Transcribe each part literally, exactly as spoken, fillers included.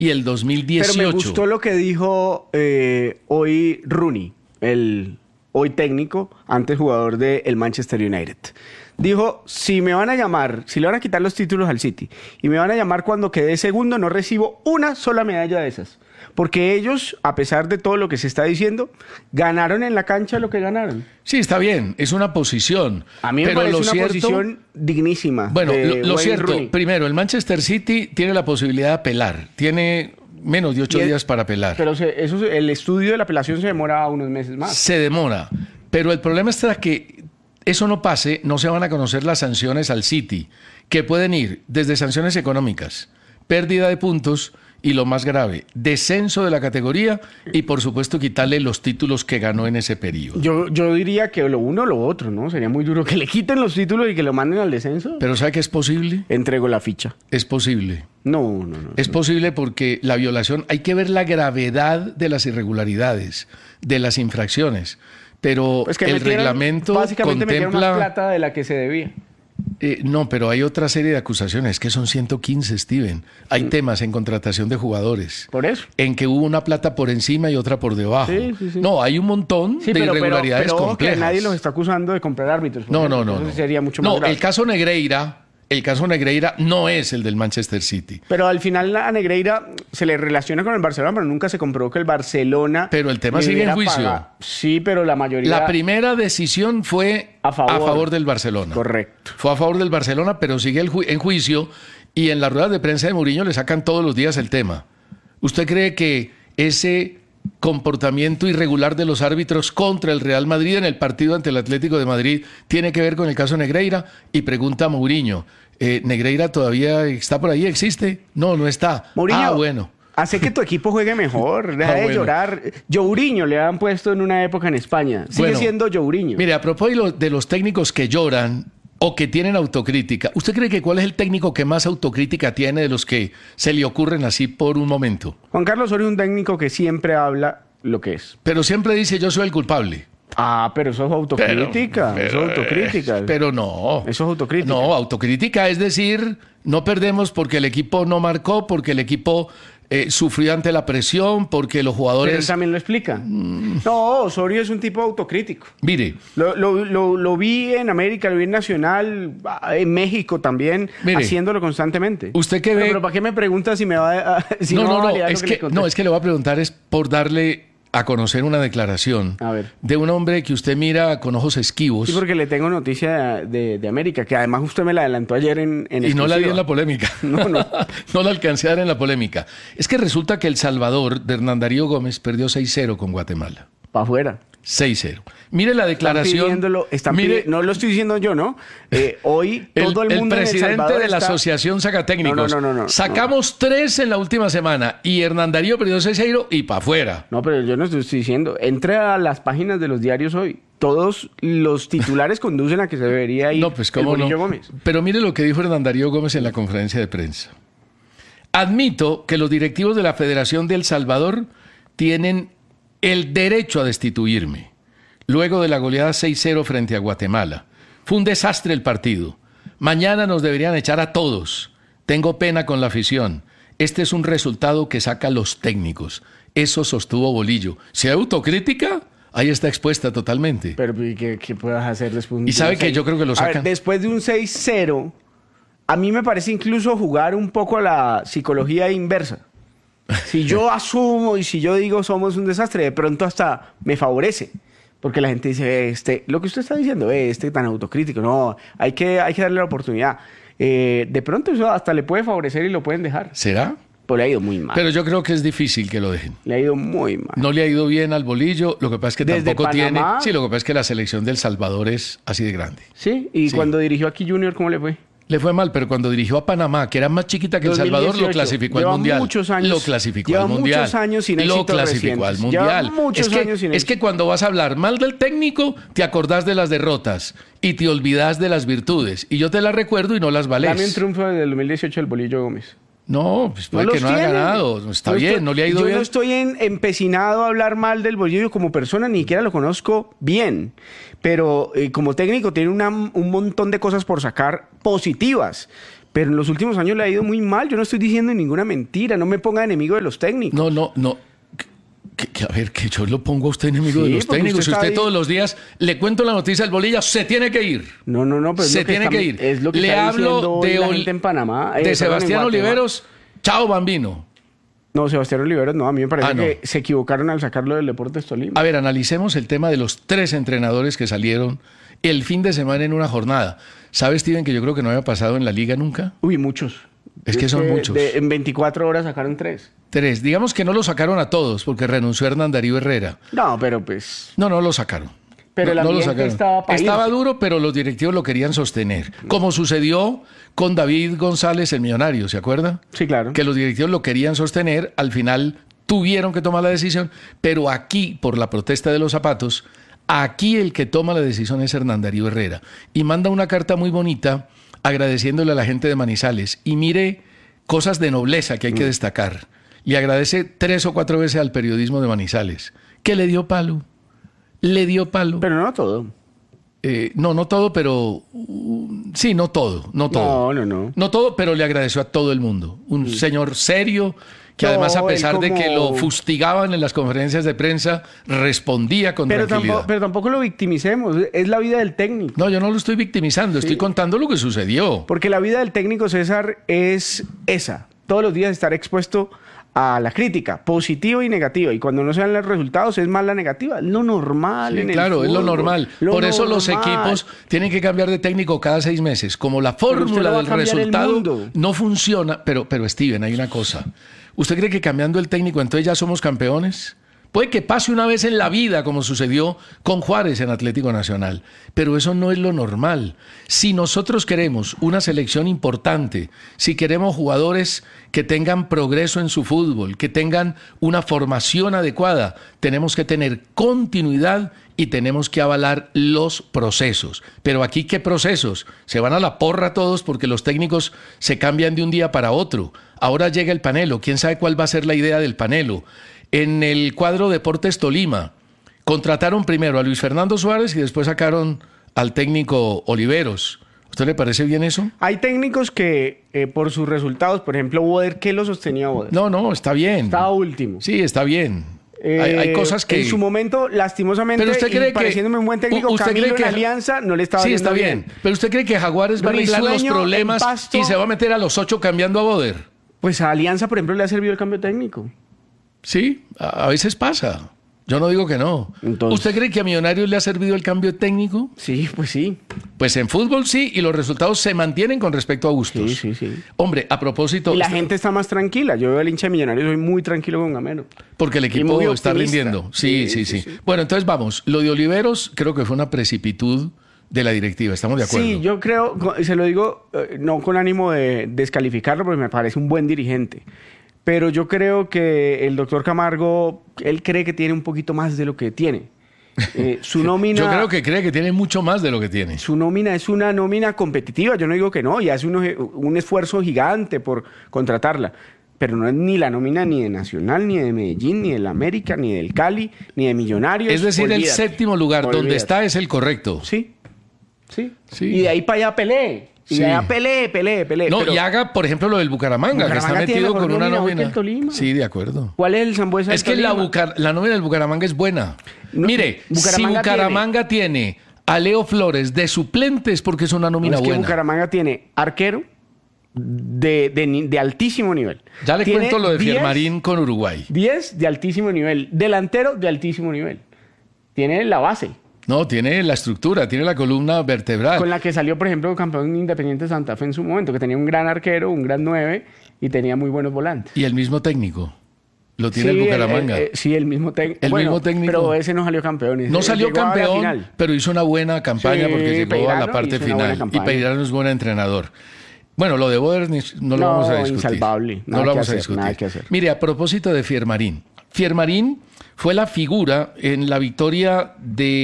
y el dos mil dieciocho. Pero me gustó lo que dijo eh, hoy Rooney, el hoy técnico, antes jugador del Manchester United. Dijo, si me van a llamar, si le van a quitar los títulos al City y me van a llamar cuando quede segundo, no recibo una sola medalla de esas. Porque ellos, a pesar de todo lo que se está diciendo, ganaron en la cancha lo que ganaron. Sí, está bien, es una posición. A mí me pero parece lo una cierto, posición dignísima. Bueno, de lo, lo Wayne cierto, Rooney. primero, el Manchester City tiene la posibilidad de apelar. Tiene menos de ocho Y el- días para apelar. Pero se- eso, el estudio de la apelación se demora unos meses más. Se demora. Pero el problema está que eso no pase, no se van a conocer las sanciones al City, que pueden ir desde sanciones económicas, pérdida de puntos y lo más grave, descenso de la categoría y por supuesto quitarle los títulos que ganó en ese periodo. Yo, yo diría que lo uno o lo otro, ¿no? Sería muy duro que le quiten los títulos y que lo manden al descenso. Pero ¿sabe qué es posible? Entrego la ficha. Es posible. No, no, no. Es posible porque la violación, hay que ver la gravedad de las irregularidades, de las infracciones, pero Pues que el metieron- reglamento básicamente metieron más contempla... plata de la que se debía. Eh, no, pero hay otra serie de acusaciones, que son ciento quince, Steven. Hay Mm. temas en contratación de jugadores. Por eso. En que hubo una plata por encima y otra por debajo. Sí, sí, sí. No, hay un montón Sí, de pero, pero, irregularidades pero ojo que complejas. nadie los está acusando de comprar árbitros. por No, ejemplo. no, no. Eso no. sería mucho más No, grave. el caso Negreira, el caso Negreira no es el del Manchester City. Pero al final a Negreira se le relaciona con el Barcelona, pero nunca se comprobó que el Barcelona... Pero el tema le sigue en hubiera juicio. pagado. Sí, pero la mayoría... La primera decisión fue A favor. del Barcelona. Correcto. Fue a favor del Barcelona, pero sigue el ju- en juicio y en las ruedas de prensa de Mourinho le sacan todos los días el tema. ¿Usted cree que ese comportamiento irregular de los árbitros contra el Real Madrid en el partido ante el Atlético de Madrid tiene que ver con el caso Negreira? Y pregunta a Mourinho, eh, ¿Negreira todavía está por ahí? ¿Existe? No, no está. Mourinho, ah, bueno. hace que tu equipo juegue mejor, deja Ah, de bueno. llorar. Jourinho le han puesto en una época en España. Sigue Bueno, siendo Jourinho. Mire, a propósito de los técnicos que lloran o que tienen autocrítica, ¿usted cree que cuál es el técnico que más autocrítica tiene de los que se le ocurren así por un momento? Juan Carlos Osorio es un técnico que siempre habla lo que es. Pero siempre dice, yo soy el culpable. Ah, pero eso es autocrítica. Pero- eso es pero, autocrítica. eh, Pero no. Eso es autocrítica. No, autocrítica es decir, no perdemos porque el equipo no marcó, porque el equipo eh, sufrió ante la presión, porque los Pero él jugadores... también lo explica. No, Osorio es un tipo autocrítico. Mire, Lo, lo, lo, lo vi en América, lo vi en Nacional, en México también, Mire, haciéndolo constantemente. usted que pero, ve- pero ¿para qué me pregunta si me va a, si no, me va no, a no, validar lo es le que, conté? no, es que le voy a preguntar es por darle a conocer una declaración A ver. de un hombre que usted mira con ojos esquivos Sí, porque le tengo noticia de, de, de América, que además usted me la adelantó ayer en, en y no la di exclusiva. en la polémica. No, no. No la alcancé a dar en la polémica. Es que resulta que El Salvador de Hernán Darío Gómez perdió seis cero con Guatemala. Para afuera. seis cero. Mire la Están declaración. pidiéndolo, están mire, pidi- no lo estoy diciendo yo, ¿no? Eh, hoy el, todo el el mundo en El presidente Salvador de la está- Asociación Sacatécnicos. No, no, no, no, no, Sacamos tres en la última semana y Hernán Darío perdió seis cero y para afuera. No, pero yo no estoy diciendo. Entre a las páginas de los diarios hoy. Todos los titulares conducen a que se debería ir No, pues el cómo no. Bolillo Gómez. Pero mire lo que dijo Hernán Darío Gómez en la conferencia de prensa. Admito que los directivos de la Federación de El Salvador tienen el derecho a destituirme. Luego de la goleada seis cero frente a Guatemala. Fue un desastre el partido. Mañana nos deberían echar a todos. Tengo pena con la afición. Este es un resultado que saca a los técnicos. Eso sostuvo Bolillo. Si hay autocrítica, ahí está expuesta totalmente. Pero ¿y ¿qué, qué puedas hacer después de un Y sabe que seis? yo creo que lo A ver, sacan. después de un seis cero, a mí me parece incluso jugar un poco a la psicología inversa. Si yo asumo y si yo digo somos un desastre, de pronto hasta me favorece. Porque la gente dice, este, lo que usted está diciendo, eh, este tan autocrítico, no, hay que, hay que darle la oportunidad. Eh, de pronto eso hasta le puede favorecer y lo pueden dejar. ¿Será? Pero le ha ido muy mal. Pero yo creo que es difícil que lo dejen. Le ha ido muy mal. No le ha ido bien al Bolillo, lo que pasa es que Desde tampoco Panamá. tiene... Sí, lo que pasa es que la selección del Salvador es así de grande. Sí, y Sí. cuando dirigió aquí Junior, ¿cómo le fue? Le fue mal, pero cuando dirigió a Panamá, que era más chiquita que El Salvador, lo dos mil dieciocho. clasificó al Lleva Mundial. muchos años- lo clasificó lleva al Mundial. muchos años sin Lo éxitos clasificó al recientes. Lleva Mundial. muchos es que, años sin es que éxito. cuando vas a hablar mal del técnico, te acordás de las derrotas y te olvidás de las virtudes. Y yo te las recuerdo y no las valés. Dame un triunfo del dos mil dieciocho del Bolillo Gómez. No, pues puede No que los no haya tiene. ganado. Está No bien, estoy- no le ha ido yo bien. no estoy en- empecinado a hablar mal del Bolillo como persona, ni siquiera lo conozco bien. Pero eh, como técnico tiene una- un montón de cosas por sacar positivas. pero en los últimos años le ha ido muy mal. Yo no estoy diciendo ninguna mentira, no me ponga enemigo de los técnicos. No, no, no. Que, que, a ver, que yo lo pongo a usted enemigo Sí, de los porque técnicos. usted Si usted está todos los días le cuento la noticia del Bolilla, se tiene que ir. No, no, no, pero es Se lo que tiene está- que ir. Es lo que Le está hablo diciendo hoy de, la Ol- gente en Panamá. eh, de perdón, en Sebastián Guatemala. Oliveros. Chao, Bambino. No, Sebastián Oliveros no, a mí me parece Ah, no. que se equivocaron al sacarlo del Deportes Tolima. A ver, analicemos el tema de los tres entrenadores que salieron el fin de semana en una jornada. ¿Sabes, Steven, que yo creo que no había pasado en la liga nunca? Uy, muchos. Es que son muchos. de- en veinticuatro horas sacaron tres. Tres. Digamos que no lo sacaron a todos porque renunció Hernán Darío Herrera. No, pero pues... No, no lo sacaron. Pero no, el no lo ambiente sacaron. estaba para Estaba irse. duro, pero los directivos lo querían sostener. Como sucedió con David González, el millonario, ¿se acuerda? Sí, claro. Que los directivos lo querían sostener, al final tuvieron que tomar la decisión, pero aquí, por la protesta de los zapatos, aquí el que toma la decisión es Hernán Darío Herrera. Y manda una carta muy bonita agradeciéndole a la gente de Manizales. Y mire cosas de nobleza que hay que destacar. Le agradece tres o cuatro veces al periodismo de Manizales, que le dio palo. Le dio palo. Pero no todo. Eh, no, no todo, pero uh, sí, no todo, no todo. No, no, no. No todo, pero le agradeció a todo el mundo. Un señor serio que No, además, a él pesar de que como- lo fustigaban en las conferencias de prensa, respondía con Pero tranquilidad. tampoco, pero tampoco lo victimicemos. Es la vida del técnico. No, yo no lo estoy victimizando, estoy contando lo que sucedió. Porque la vida del técnico, César, es esa. Todos los días estar expuesto a la crítica, positiva y negativa. Y cuando no se dan los resultados, es más la negativa. Es lo normal Sí, en el claro, es lo fútbol. normal. Lo Por eso los normal. equipos tienen que cambiar de técnico cada seis meses. Como la usted no fórmula va a del cambiar el resultado mundo. no funciona. Pero, pero Steven, hay una cosa. ¿Usted cree que cambiando el técnico entonces ya somos campeones? Puede que pase una vez en la vida, como sucedió con Juárez en Atlético Nacional, pero eso no es lo normal. Si nosotros queremos una selección importante, si queremos jugadores que tengan progreso en su fútbol, que tengan una formación adecuada, tenemos que tener continuidad y tenemos que avalar los procesos. Pero aquí, ¿qué procesos? Se van a la porra todos porque los técnicos se cambian de un día para otro. Ahora llega el Panelo, ¿quién sabe cuál va a ser la idea del Panelo? En el cuadro Deportes Tolima, contrataron primero a Luis Fernando Suárez y después sacaron al técnico Oliveros. ¿A usted le parece bien eso? Hay técnicos que, eh, por sus resultados, por ejemplo, Boder, ¿qué lo sostenía Boder? No, no, está bien. Estaba último. Sí, está bien. Eh, hay, hay cosas que... En su momento, lastimosamente, Pero usted cree y que- pareciéndome un buen técnico, ¿usted Camilo cree que- en Alianza no le estaba Sí, yendo está bien. Pero ¿usted cree que Jaguares va a arreglar los Risueño en problemas Pasto. y se va a meter a los ocho cambiando a Boder? Pues a Alianza, por ejemplo, le ha servido el cambio técnico. Sí, a, a veces pasa. Yo no digo que no. Entonces- ¿Usted cree que a Millonarios le ha servido el cambio técnico? Sí, pues sí. Pues en fútbol sí, y los resultados se mantienen con respecto a Bustos. Sí, sí, sí. Hombre, a propósito, Y la gente está más tranquila. Yo veo al hincha de Millonarios, soy muy tranquilo con Gamero. porque el y equipo muy está optimista. rindiendo. Sí sí sí, sí, sí. Bueno, entonces vamos. Lo de Oliveros creo que fue una precipitud de la directiva. ¿Estamos de acuerdo? Sí, yo creo, co- se lo digo eh, no con ánimo de descalificarlo, porque me parece un buen dirigente. Pero yo creo que el doctor Camargo, él cree que tiene un poquito más de lo que tiene. Eh, su nómina... Yo creo que cree que tiene mucho más de lo que tiene. Su nómina es una nómina competitiva, yo no digo que no, y hace uno- un esfuerzo gigante por contratarla, pero no es ni la nómina ni de Nacional, ni de Medellín, ni del América, ni del Cali, ni de Millonarios. Es decir, el Olvídate. séptimo lugar donde Olvídate. está es el correcto. Sí, sí, Sí. Y de ahí para allá peleé, y Sí. de allá peleé, peleé, peleé. No, pero y haga, por ejemplo, lo del Bucaramanga, que Bucaramanga está tiene metido mejor con una nómina hoy que nómina. el Tolima. Sí, de acuerdo. ¿Cuál es el Sambuesa Es del que la, Tolima? Bucar- la nómina del Bucaramanga es buena. No, Mire, Bucaramanga si Bucaramanga tiene... a Leo Flores de suplentes porque es una nómina es que buena. Bucaramanga tiene arquero de, de ni- de altísimo nivel. Ya le Tiene cuento lo de diez Fiermarín con Uruguay. diez de altísimo nivel. Delantero de altísimo nivel. Tiene la base. No, tiene la estructura, tiene la columna vertebral. Con la que salió, por ejemplo, campeón Independiente Santa Fe en su momento, que tenía un gran arquero, un gran nueve y tenía muy buenos volantes. Y el mismo técnico. Lo tiene Sí, el Bucaramanga. eh, eh, sí, el mismo técnico. El mismo técnico. Pero ese no salió campeón. ese No salió llegó a la campeón, final. pero hizo una buena campaña Sí, porque llegó a Peirano la parte hizo una buena final. Y campaña. Peirano es buen entrenador. Bueno, lo de Boder ni- no lo No, vamos a discutir. insalvable. No Nada lo que vamos a hacer, discutir. nada que hacer. Mire, a propósito de Fiermarín. Fiermarín fue la figura en la victoria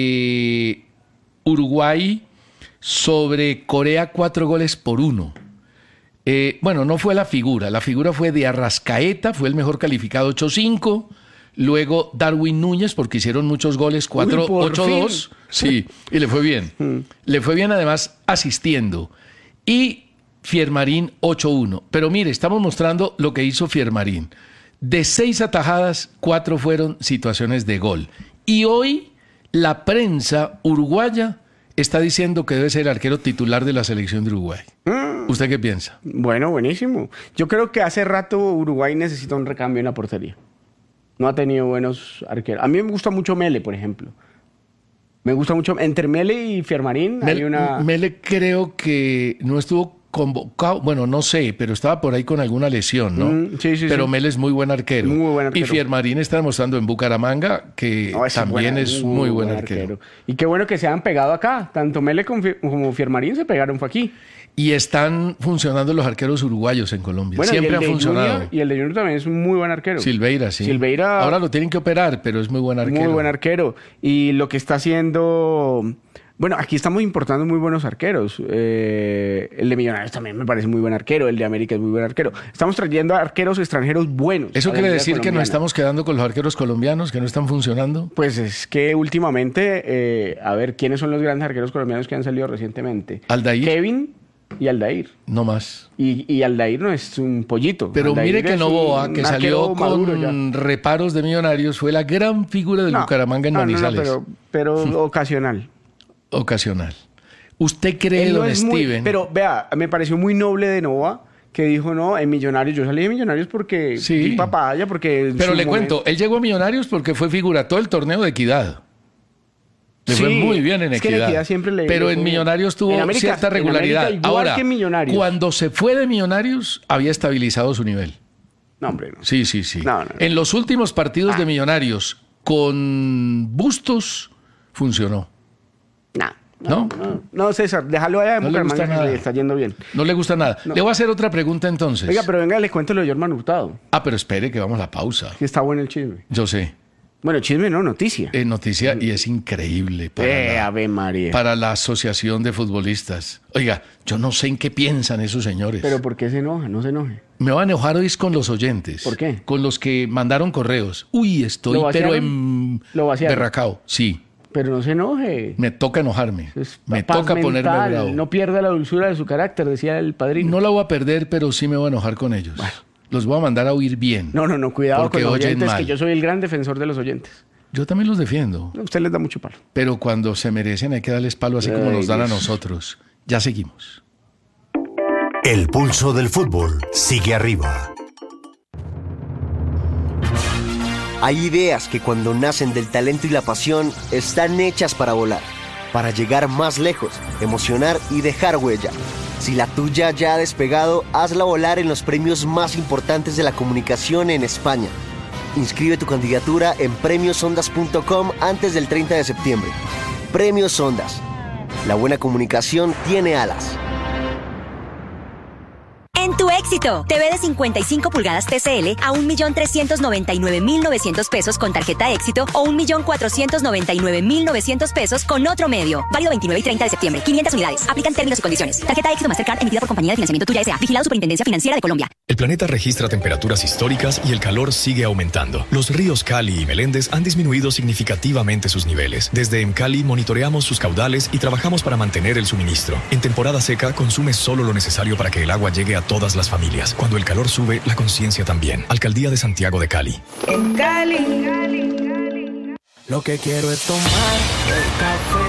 de Uruguay sobre Corea cuatro goles por uno. Eh, bueno, no fue la figura. La figura fue de Arrascaeta, fue el mejor calificado ocho cinco. Luego Darwin Núñez, porque hicieron muchos goles, cuatro Uy, por ocho dos. fin. Sí, y le fue bien. Le fue bien además asistiendo. Y Fiermarín ocho uno. Pero mire, estamos mostrando lo que hizo Fiermarín. De seis atajadas, cuatro fueron situaciones de gol. Y hoy la prensa uruguaya está diciendo que debe ser el arquero titular de la selección de Uruguay. Mm. ¿Usted qué piensa? Bueno, buenísimo. Yo creo que hace rato Uruguay necesita un recambio en la portería. No ha tenido buenos arqueros. A mí me gusta mucho Mele, por ejemplo. Me gusta mucho. Entre Mele y Fiermarín Mele, hay una... Mele creo que no estuvo convocado, bueno, no sé, pero estaba por ahí con alguna lesión, ¿no? Mm, sí, sí, pero sí. Mele es muy buen arquero. Muy buen arquero. Y Fiermarín está demostrando en Bucaramanga que no, también buena, es muy, muy buen arquero. arquero. Y qué bueno que se han pegado acá. Tanto Mele como Fiermarín se pegaron fue aquí. Y están funcionando los arqueros uruguayos en Colombia. Bueno, Siempre y el ha funcionado. Junior, y el de Junior también es un muy buen arquero. Silveira, sí. Silveira. Ahora lo tienen que operar, pero es muy buen arquero. Muy buen arquero. Y lo que está haciendo... Bueno, aquí estamos importando muy buenos arqueros. Eh, el de Millonarios también me parece muy buen arquero. El de América es muy buen arquero. Estamos trayendo arqueros extranjeros buenos. ¿Eso quiere decir que nos estamos quedando con los arqueros colombianos que no están funcionando? Pues es que últimamente, eh, a ver, ¿quiénes son los grandes arqueros colombianos que han salido recientemente? Aldair. Kevin y Aldair. No más. Y, y Aldair no es un pollito. Pero Aldair mire que Novoa, que salió con ya. reparos de Millonarios, fue la gran figura del no, Bucaramanga en no, Manizales. No, no, pero, pero ocasional. Ocasional. ¿Usted cree, no don Steven? Muy, pero vea, me pareció muy noble de Novoa que dijo, no, en Millonarios, yo salí de Millonarios porque sí. di papaya, porque... Pero le momento... cuento, él llegó a Millonarios porque fue figura todo el torneo de Equidad. Le sí, fue muy bien en es Equidad. Que en Equidad siempre le, pero le en Millonarios tuvo en América, cierta regularidad. En igual Ahora, que en Millonarios. Cuando se fue de Millonarios, había estabilizado su nivel. No, hombre, no. Sí, sí, sí. No, no, no. En los últimos partidos ah. de Millonarios, con Bustos, funcionó. No. No, no, no, no César, déjalo allá en no Bucaramanga, que le está yendo bien. No le gusta nada. No. Le voy a hacer otra pregunta entonces. Oiga, pero venga, les cuento lo de Jorman Hurtado. Ah, pero espere que vamos a la pausa. Que está bueno el chisme. Yo sé. Bueno, chisme no, noticia. Eh, noticia y es increíble para, eh, la, Ave María. para la Asociación de Futbolistas. Oiga, yo no sé en qué piensan esos señores. Pero ¿por qué se enoja? No se enoje. Me va a enojar hoy con los oyentes. ¿Por qué? Con los que mandaron correos. Uy, estoy pero en berracao. Sí. Pero no se enoje. Me toca enojarme. Me toca mental. ponerme bravo. No pierda la dulzura de su carácter, decía el padrino. No la voy a perder, pero sí me voy a enojar con ellos. Bueno. Los voy a mandar a oír bien. No, no, no, cuidado con los oyentes, mal. Que yo soy el gran defensor de los oyentes. Yo también los defiendo. A usted les da mucho palo. Pero cuando se merecen hay que darles palo así Ay, como nos dan Dios. a nosotros. Ya seguimos. El pulso del fútbol sigue arriba. Hay ideas que cuando nacen del talento y la pasión están hechas para volar, para llegar más lejos, emocionar y dejar huella. Si la tuya ya ha despegado, hazla volar en los premios más importantes de la comunicación en España. Inscribe tu candidatura en premios ondas punto com antes del treinta de septiembre. Premios Ondas. La buena comunicación tiene alas. En tu éxito, T V de cincuenta y cinco pulgadas T C L a un millón trescientos noventa y nueve mil novecientos pesos con tarjeta éxito o un millón cuatrocientos noventa y nueve mil novecientos pesos con otro medio. Válido veintinueve y treinta de septiembre. quinientas unidades. Aplican términos y condiciones. Tarjeta éxito Mastercard emitida por Compañía de Financiamiento Tuya S A. Vigilado Superintendencia Financiera de Colombia. El planeta registra temperaturas históricas y el calor sigue aumentando. Los ríos Cali y Meléndez han disminuido significativamente sus niveles. Desde EMCALI monitoreamos sus caudales y trabajamos para mantener el suministro. En temporada seca, consume solo lo necesario para que el agua llegue a todas las familias. Cuando el calor sube, la conciencia también. Alcaldía de Santiago de Cali. En Cali, lo que quiero es tomar el café